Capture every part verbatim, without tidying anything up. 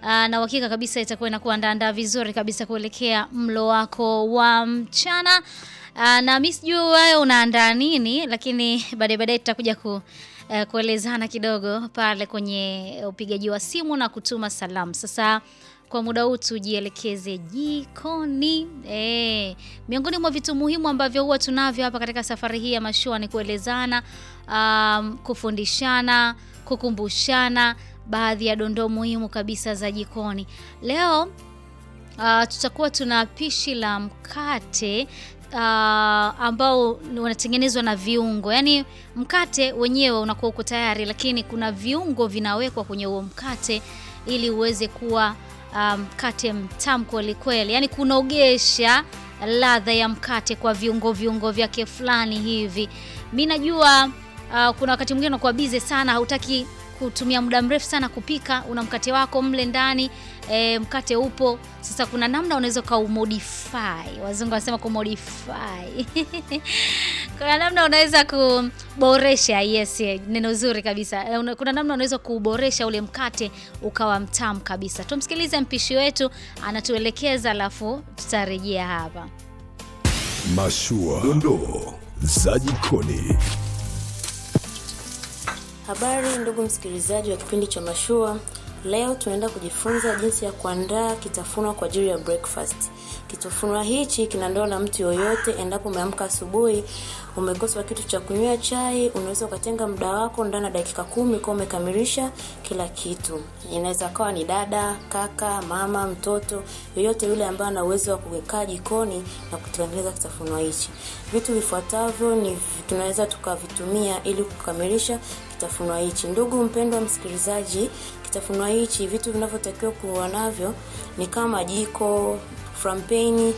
Uh, na uhakika kabisa itakuwa inakuandaa vizuri kabisa kuelekea mlo wako wa mchana. Uh, na mimi sijui wewe unaandaa nini, lakini baadaye baadaye tutakuja ku uh, kuelezana kidogo pale kwenye upigaji wa simu na kutuma salamu. Sasa kwa muda huu tujielekeze jikoni. Eh, miongoni mwa vitu muhimu ambavyo huwa tunavyo hapa katika safari hii ya mashua ni kuelezana, um, kufundishana, kukumbushana baadhi ya dondoo muhimu kabisa za jikoni. Leo uh, tutakuwa tuna pishi la mkate uh, ambao unatengenezwa na viungo. Yaani mkate wenyewe unakuwa uko tayari, lakini kuna viungo vinawekwa kwenye huo mkate ili uweze kuwa mkate um, mtamu kweli kweli. Yaani kunogesha ladha ya mkate kwa viungo viungo vyake fulani hivi. Mimi najua uh, kuna wakati mwingine unakuwa busy sana, hautaki kutumia muda mrefu sana kupika, una mkate wako mle ndani, e, mkate upo. Sasa kuna namna unaweza kumodify. Wazungu wanasema kumodify. Kuna namna unaweza kuboresha, yes, neno zuri kabisa. Kuna namna unaweza kuboresha ule mkate ukawa mtamu kabisa. Tumsikilize mpishi wetu anatuelekeza, alafu tutarejea hapa. Mashua, dondoo za jikoni. Habari ndugu msikilizaji wa kipindi cha Mashua. Leo tunaenda kujifunza jinsi ya kuandaa kitafunwa kwa ajili ya breakfast. Kitafunwa hichi kinaandaliwa na mtu yoyote. Endapo umeamka asubuhi umekosa kitu cha kunywea chai, unaweza ukatenga muda wako ndani ya dakika kumi kwa umekamilisha kila kitu. Inaweza kuwa ni dada, kaka, mama, mtoto, yoyote yule ambaye ana uwezo wa kukaa jikoni na kutengeneza kitafunwa hichi. Vitu vifuatavyo ni tunaweza tukavitumia ili kukamilisha kitafunwa hichi. Ndugu mpendwa msikilizaji, kitafunwa hichi vitu vinavyotakiwa kuwa navyo ni kama jiko, frampeni,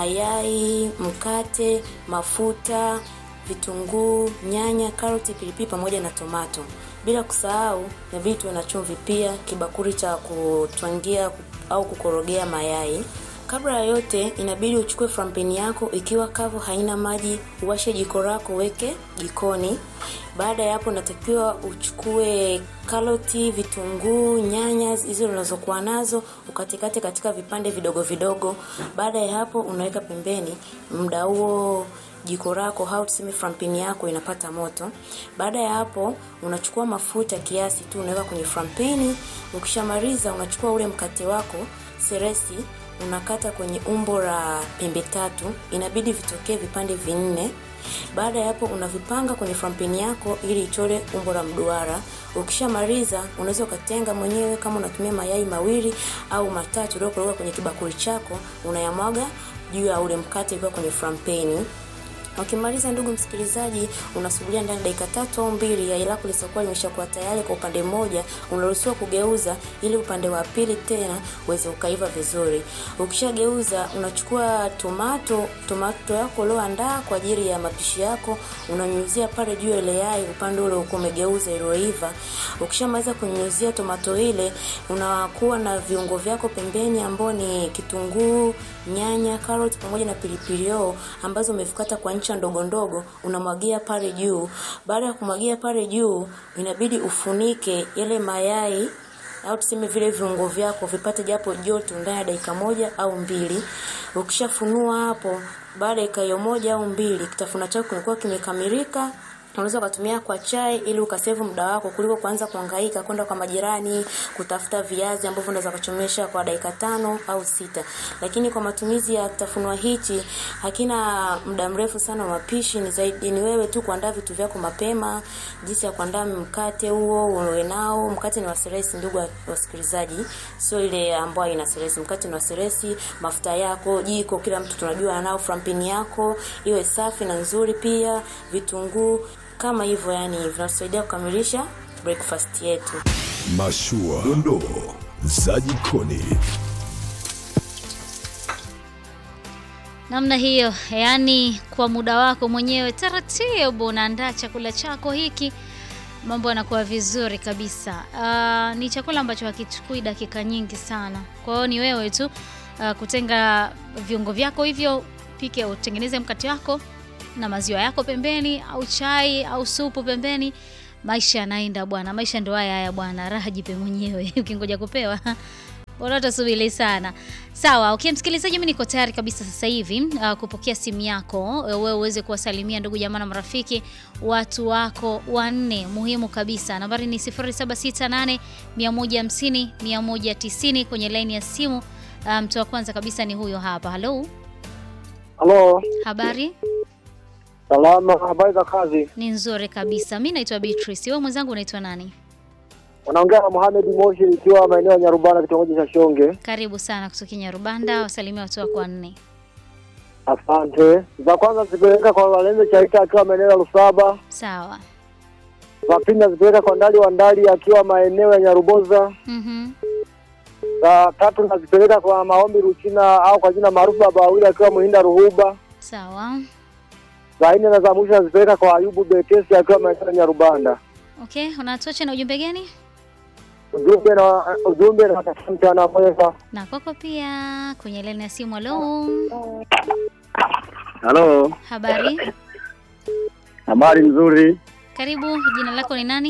mayai, mkate, mafuta, vitunguu, nyanya, karoti, pilipili pamoja na tomato. Bila kusahau na vitu na chumvi pia, kibakuli cha kutwangia au kukorogea mayai. Kabla ya yote inabidi uchukue frampeni yako, ikiwa kavu haina maji, uwashe jiko lako, weke jikoni. Baada ya hapo natakiwa uchukue karoti, vitunguu, nyanya hizo unazokuwa nazo, ukatikate katika vipande vidogo vidogo. Baada ya hapo unaweka pembeni. Muda huo jiko lako au tuseme frampeni yako inapata moto. Baada ya hapo unachukua mafuta kiasi tu unaweka kwenye frampeni. Ukishamaliza unachukua ule mkate wako seresi, unakata kwenye umbo la pembe tatu, inabidi vitokee vipande vinne. Baada ya hapo unavipanga kwenye frampeni yako ili ichore umbo la mduara. Ukishamaliza unaweza ukatenga mwenyewe kama unatumia mayai mawili au matatu ndio kuweka kwenye kibakuli chako, unayamwaga juu ya ule mkate ukiwa kwenye frampeni. Ukimaliza ndugu msikilizaji, unasubiria ndani dakika tatu au mbili yai lako lisakuwa limeshakuwa tayari kwa upande mmoja, unaruhusiwa kugeuza ili upande wa pili tena uweze ukaiva vizuri. Ukishageuza unachukua tomato, tomato yako ulioandaa kwa ajili ya mapishi yako, unanyunyuzia pale juu ile yai upande ule uko umegeuza ilioiva. Ukishamaliza kunyunyuzia tomato ile, unakuwa na viungo vyako pembeni ambao ni kitunguu, nyanya, karoti pamoja na pilipili hoho ambazo umevikata kwa ncha ndogo ndogo, unamwagia pale juu. Baada ya kumwagia pale juu, inabidi ufunike yale mayai au tuseme vile viungo vyako vipate japo joto ndani ya dakika moja au mbili. Ukishafunua hapo, baada ya dakika moja au mbili, kitafuna chako kinakuwa kimekamilika. Unaweza kutumia kwa chai ili ukasave muda wako kuliko kuanza kuhangaika kwenda kwa majirani kutafuta viazi ambavyo unaweza kuchomesha kwa dakika tano au sita. Lakini kwa matumizi ya kitafunwa hichi hakina muda mrefu sana wa mapishi, ni zaidi ni wewe tu kuandaa vitu vyako mapema. Jinsi ya kuandaa mkate huo uwe nao, mkate ni wa seresi ndugu wasikilizaji, sio ile ambayo ina seresi. Mkate ni wa seresi, mafuta yako, jiko kila mtu tunajua anao, frampeni yako iwe safi na nzuri, pia vitunguu kama hivyo, yani vinasaidia kukamilisha breakfast yetu. Mashua, dondoo za jikoni. Namna hiyo, yani kwa muda wako mwenyewe taratibu unaandaa chakula chako hiki, mambo yanakuwa vizuri kabisa. Uh, ni chakula ambacho hakichukui dakika nyingi sana. Kwa hiyo ni wewe tu uh, kutenga viungo vyako hivyo, pike utengeneze mkate wako na maziwa yako pembeni au chai au supu pembeni. Maisha yanaenda bwana, maisha ndio haya haya bwana, raha jipe mwenyewe ukingoja kupewa Bora tusubiri sana. Sawa, okay msikilizaji, mimi niko tayari kabisa sasa hivi uh, kupokea simu yako wewe uweze kuwasalimia ndugu jamaa na marafiki watu wako wanne muhimu kabisa. Nambari ni sifuri saba sita nane mia moja hamsini mia moja tisini kwenye line ya simu. Mtu um, wa kwanza kabisa ni huyo hapa. Hello. Hello. Habari? Salama, habari za kazi? Ni nzuri kabisa. Mimi naitwa Beatrice. Wewe mwenzangu unaitwa nani? Unaongea na Mohamed Moshi nikiwa maeneo ya Nyarubanda kitongoji cha Shonge. Karibu sana kutoka Nyarubanda, wasalimia watu wako wanne. Asante. Za kwanza zipeleka kwa Walenze Chaita akiwa maeneo ya Lusaba. Sawa. Za pili zipeleka kwa Ndali wa Ndali akiwa maeneo ya Nyaruboza. Mhm. Za tatu nazipeleka kwa Maombi Ruchina au kwa jina maarufu Baba Wawili akiwa Muhinda Ruhuba. Sawa. Za nne na za mwisho nazipeleka kwa Ayubu Bekesi akiwa maeneo ya Nyarubanda. Okay, unatuacha na ujumbe gani? Ujumbe na ujumbe na mchana mwema. Na kwako pia kwenye line ya simu. Hello. Hello. Habari? Habari nzuri. Karibu, jina lako ni nani?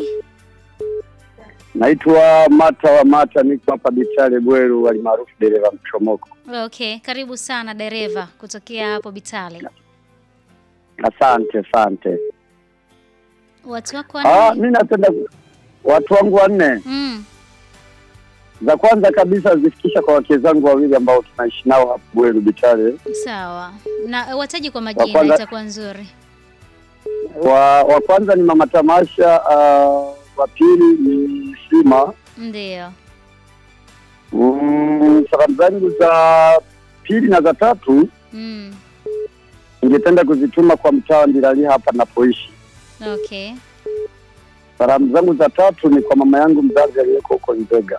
Naitwa Mata wa Mata, niko hapa Bitale Bweru, wali maarufu dereva mchomoko. Okay, karibu sana dereva kutokea hapo Bitale. Asante, asante. Watu wako wanne? Ah, mimi napenda watu wangu wanne. Mm. Za kwanza kabisa zifikisha kwa wake zangu wawili ambao tunaishi nao hapa Bweru Bitale. Sawa. Na wataji kwa majina Wakwanza, itakuwa nzuri. Wa wa kwanza ni Mama Tamasha, uh, wa pili ni Sima. Ndio. Mm, salamu zangu za pili na za tatu Mm. ningependa kuzituma kwa mtaa Ndilali hapa napoishi. Okay. Salamu zangu za tatu ni kwa mama yangu mzazi aliyeko huko Nzega.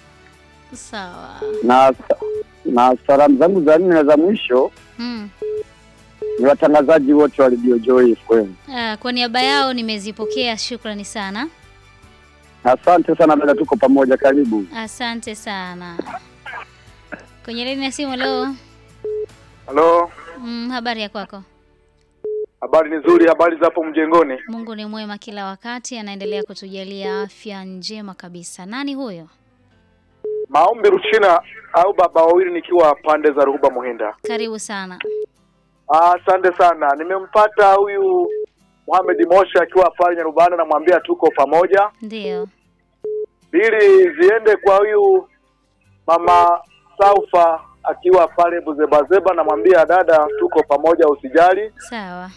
Sawa. Na na salamu zangu za nne na za mwisho Mm. ni watangazaji wote wa Radio Joy F M. Ah, kwa niaba yao nimezipokea, shukrani sana. Asante sana dada, tuko pamoja, karibu. Asante sana. Kwenye line ya simu leo. Halo. Mm, habari ya kwako? Habari nzuri, habari za hapo mjengoni? Mungu ni mwema kila wakati, anaendelea kutujalia afya njema kabisa. Nani huyo? Maombi Ruchina au Baba Wawili nikiwa pande za Ruhuba Muhinda. Karibu sana. Ah, asante sana. Nimempata huyu Mohamed Mosha akiwa pale Nyarubanda, namwambia tuko pamoja. Ndio. Pili ziende kwa huyu Mama Saufa akiwa pale Buzebazeba, namwambia dada tuko pamoja usijali. Sawa.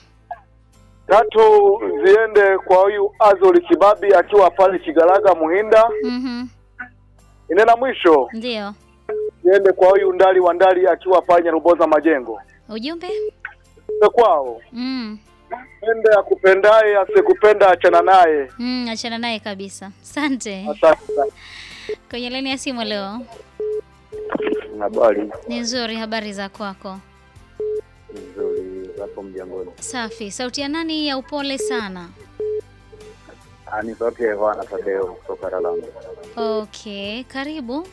Tatu ziende kwa huyu Azoli Kibabi akiwa pale Kigalaga Muhinda. Mhm. Ine na mwisho Ndio. ziende kwa huyu Ndali wa Ndali akiwa pale Nyaruboza Majengo. Ujumbe? Kwa kwao. Mm. Ende akupendaye asikupenda achana naye. Mm, achana naye kabisa. Asante. Asante. Kwenye line ya simu leo. Habari Ni nzuri, habari za kwako? nzuri hapo mjangoni. Safi. Sauti ya nani ya upole sana? Ah, ni sauti ya Bwana Tadeo kutoka Ralanda. Okay, karibu.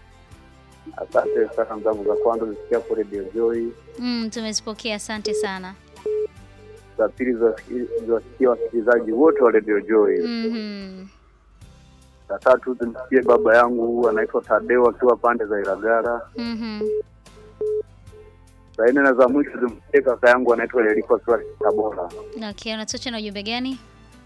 Asante sana, zangu za kwanza zisikia kwa Radio Joy. Mm, tumezipokea, asante sana. Za pili zisikia wasikilizaji wote wa Radio Joy. Mhm. Za tatu zimsikie baba yangu anaitwa Tadeo akiwa pande za Ilagara. Mhm. Za nne na za mwisho zimsikie kaka yangu anaitwa Eliko akiwa Tabora. Okay, unatocha na ujumbe gani?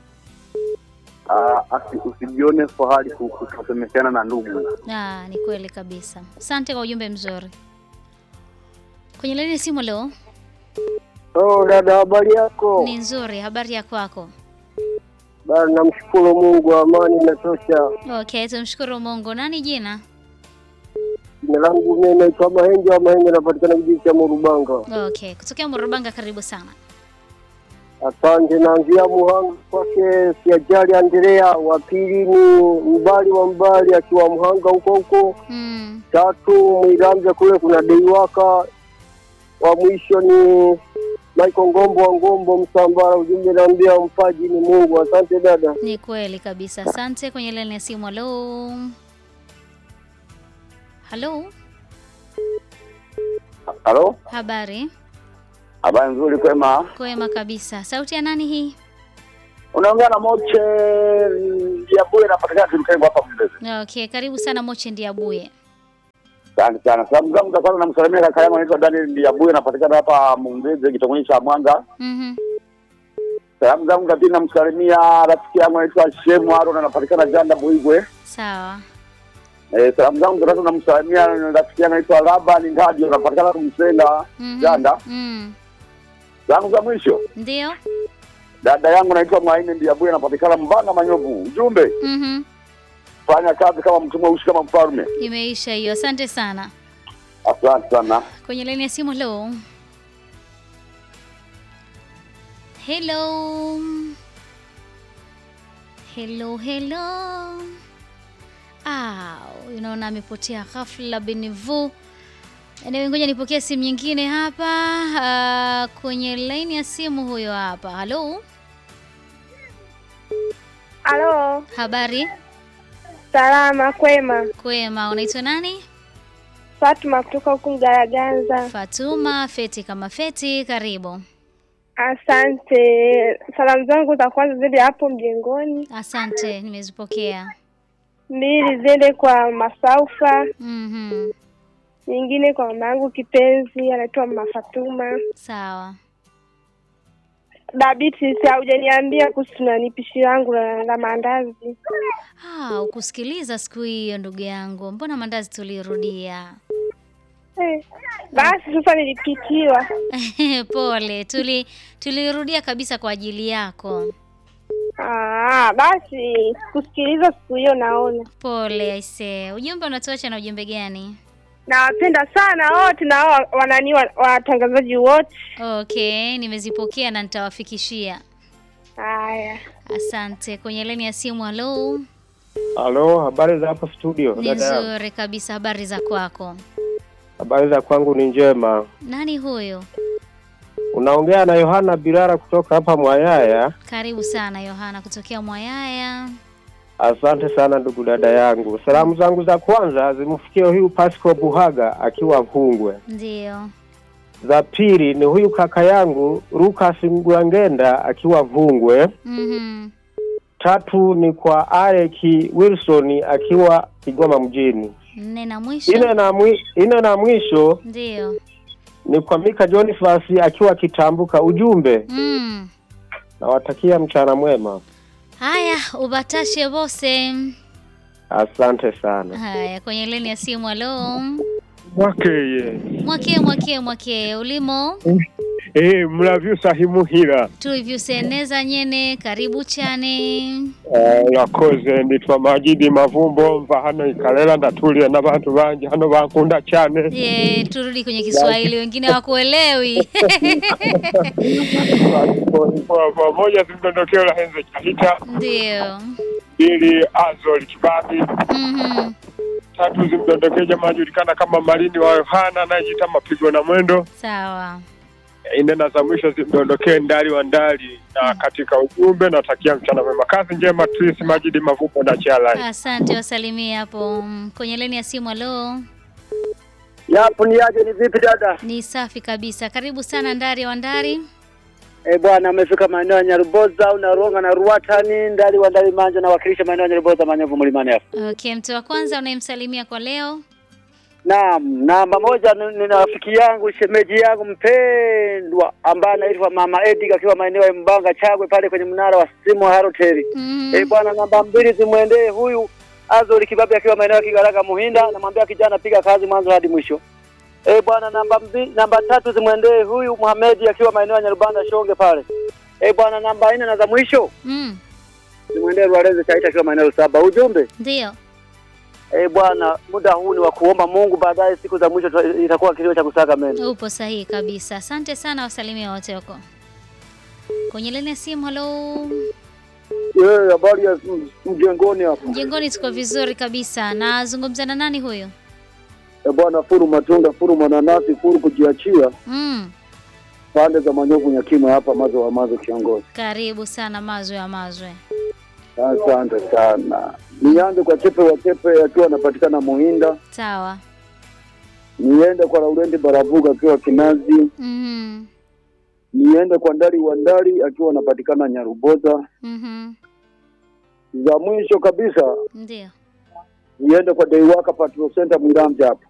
Ah, asi usijione fahari kusemekana na ndugu. Ah, ni kweli kabisa. Asante kwa ujumbe mzuri. Kwenye line ya simu leo. Oh, dada, habari yako? Ni nzuri, habari ya kwako? Bana, namshukuru Mungu, amani inatosha. Okay, tumshukuru Mungu. Nani jina? Jina langu mimi naitwa Mahenge wa Mahenge, napatikana kijiji cha Murubanga. Okay, kutokea Murubanga, karibu sana. Asante. Naanzia Muhanga kwake Siajali Andrea, wa pili ni Mbali wa Mbali akiwa Muhanga huko huko. Mm. Tatu Mwirambya kule kuna Deiwaka. Wa mwisho ni Michael Ngombo wa Ngombo Msambara. Ujumbe naambia mpaji ni Mungu. Asante dada. Ni kweli kabisa. Asante. Kwenye line ya simu. Hello. Hello. Halo? Habari? Habari nzuri, kwema? Kwema kabisa. Sauti ya nani hii? Unaongea na Moche ya Buye, napatikana Kimkengo hapa Mbezi. Okay, karibu sana Moche Ndiabuye. Asante sana. Salamu zangu za kwanza namsalimia kaka yangu anaitwa Daniel Ndiabuye, anapatikana hapa Mungeze kitongoji cha Mwanga. Mhm. Salamu zangu za pili namsalimia rafiki yangu anaitwa Shemu Aaron, anapatikana Janda Buigwe. Sawa. Eh, salamu zangu za tatu namsalimia rafiki yangu anaitwa Laban Ngadio, anapatikana Kumsenga Janda. Mhm. Salamu za mwisho. Ndio. Dada yangu anaitwa Maine Ndiabuye, anapatikana Mbanga Manyovu. Ujumbe. Mhm. Fanya kazi kama mtumwa, uishi kama mfalme. Imeisha hiyo. Asante sana. Asante sana. Kwenye laini ya simu, hello. Hello. Hello, hello. Ah, unaona amepotea ghafla Benivu. Anyway, ngoja nipokee simu nyingine hapa. Uh, kwenye laini ya simu huyo hapa. Hello. Halo. Habari? Salama, kwema. Kwema, unaitwa nani? Fatuma kutoka huku Mgaraganza. Fatuma, feti kama feti, karibu. Asante. Salamu zangu za kwanza ziende hapo mjengoni. Asante, nimezipokea. Mbili ziende kwa Masaufa. Mhm. Nyingine kwa mama yangu kipenzi anaitwa Mama Fatuma. Sawa. Dabiti, si hujaniambia kuhusu nani pishi langu la, la maandazi. Ah, ukusikiliza siku hiyo ndugu yangu. Mbona mandazi tulirudia? Eh. Basi sasa nilipitiwa. Pole, tuli tulirudia kabisa kwa ajili yako. Ah, basi kusikiliza siku hiyo naona. Pole aise. Ujumbe unatuacha na ujumbe gani? Nawapenda sana wote na wa- wanani wa- watangazaji wote. Okay, nimezipokea na nitawafikishia. Haya. Asante. Kwenye laini ya simu, hello. Halo, habari za hapo studio? Ni nzuri kabisa, habari za kwako? Habari za kwangu ni njema. Nani huyo? Unaongea na Yohana Birara kutoka hapa Mwayaya. Karibu sana Yohana kutokea Mwayaya. Asante sana ndugu dada yangu. Salamu zangu za kwanza zimfikie huyu Pasco Buhaga akiwa Mhungwe. Ndio. Za pili ni huyu kaka yangu Lucas Mgwangenda akiwa Vungwe. Mhm. Tatu ni kwa Alec Wilson akiwa Kigoma mjini. Nne na mwisho. Ine na mwi, ine na mwisho Ndio. ni kwa Mika Jonifasi akiwa Kitambuka. Ujumbe. Mm. Nawatakia mchana mwema. Haya, ubatashe bose. Asante sana. Haya, kwenye leni ya simu, hello. Mwakeye. Mwake mwake mwake ulimo. Eh, mlavyo sahimuhira. Tuivyuseneza nyene, karibu chane. Eh, yakoze nitwa Majidi Mavumbo mva hano ikalela ndatulia na bantu banje hano bankunda cyane. Ye, turudi kwenye Kiswahili, wengine hawakuelewi. Kwa pamoja zimdondokeo la henze chahita. Ndio. Ili Azol Kibabi. Mhm. Tatu zimdondokeo jamaa julikana kama Malini wa Yohana anajiita mapigo na mwendo. Sawa. Ine na za mwisho zimdondokee ndali wa ndali na katika ujumbe natakia mchana mwema. Kazi njema Tris Majidi Mavumbo na Chala. Asante, wasalimie hapo. Mm, kwenye leni ya simu, hello. Yapo ni aje, ni vipi dada? Ni safi kabisa. Karibu sana Ndari wa Ndari. Eh bwana, amefika maeneo ya Nyaruboza, unaronga na Ruatani, ndali wa ndali manja na wakilisha maeneo ya Nyaruboza Manyovu Mlimani hapo. Okay, mtu wa kwanza unayemsalimia kwa leo? Naam, namba moja ni ni rafiki yangu, shemeji yangu mpendwa ambaye anaitwa Mama Edi akiwa maeneo ya Mbanga Chagwe pale kwenye mnara wa simu wa Hoteli. Mm. Eh bwana, namba mbili zimwendee huyu Azori Kibabi akiwa maeneo ya Kigaraga Muhinda, namwambia kijana piga kazi mwanzo hadi mwisho. Eh bwana, namba mbili, namba tatu zimwendee huyu Muhamedi akiwa maeneo ya Nyarubanda Shonge pale. Eh bwana, namba nne na za mwisho Mm. zimwendee Rwaleze Chaita akiwa maeneo saba. Ujumbe? Ndio. Eh bwana, muda huu ni wa kuomba Mungu, baadaye siku za mwisho tuta- itakuwa kilio cha kusaga meno. Upo sahihi kabisa. Asante sana, wasalimie wote wako. Kwenye leni ya simu, hello. Eh, habari ya mjengoni hapo. Mjengoni tuko vizuri kabisa. Nazungumza na nani huyo? Eh bwana, furu matunda, furu mananasi, furu kujiachia. Mm. Pande za Manyovu Nyakima hapa mazo wa mazo kiongozi. Karibu sana Mazwe ya Mazwe. Asante sana. Nianze kwa Chepe wa Chepe akiwa anapatikana Muhinda. Sawa. Niende kwa Laurendi Baravuga akiwa Kinazi. Mhm. Niende kwa Ndari wa Ndari akiwa anapatikana Nyaruboza. Mhm. Za mwisho kabisa Ndio. niende kwa Deiwaka Patrol Center Mwiramja hapo.